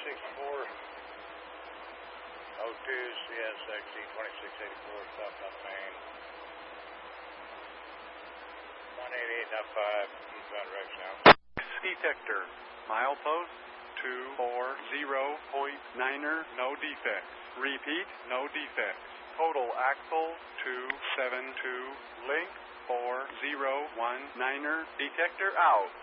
CSXC 2684, stop on the main. 188.5, eastbound direction now. Detector, milepost 240.9er, no defects. Repeat, no defects. Total axle 272, link 4019er, detector out.